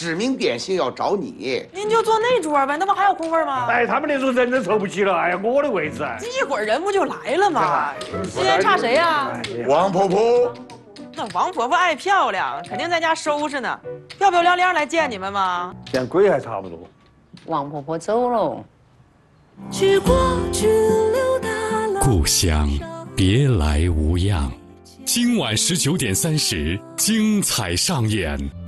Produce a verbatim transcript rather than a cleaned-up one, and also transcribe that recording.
指名点姓要找你。 您就坐那桌呗，那不还有空位吗？ 哎，他们那桌人都凑不齐了，哎呀，我的位置啊！ 一会儿人不就来了吗？今天差谁呀？ 王婆婆， 那王婆婆爱漂亮，肯定在家收拾呢。要不要亮亮来见你们吗？ 见鬼还差不多。 王婆婆走喽。 去过去留大了故乡别来无恙。今晚十九点三十，精彩上演。